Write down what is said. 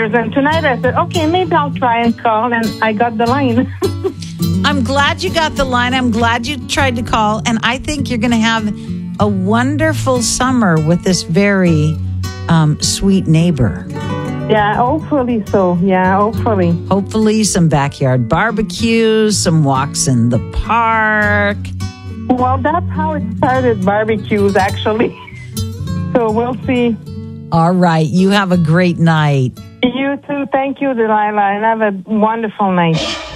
years. And tonight I said, okay, maybe I'll try and call. And I got the line. I'm glad you got the line. I'm glad you tried to call. And I think you're going to have a wonderful summer with this very sweet neighbor. Yeah, hopefully so. Yeah, hopefully. Hopefully some backyard barbecues, some walks in the park. Well, that's how it started, barbecues, actually. So we'll see. All right. You have a great night. You too. Thank you, Delilah, and have a wonderful night.